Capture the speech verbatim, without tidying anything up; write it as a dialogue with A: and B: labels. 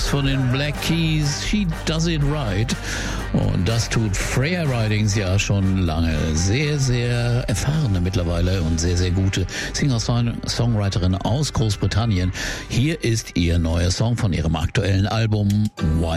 A: von den Black Keys, She Does It Right. Und das tut Freya Ridings ja schon lange. Sehr, sehr erfahrene mittlerweile und sehr, sehr gute Singer-Songwriterin aus Großbritannien. Hier ist ihr neuer Song von ihrem aktuellen Album Why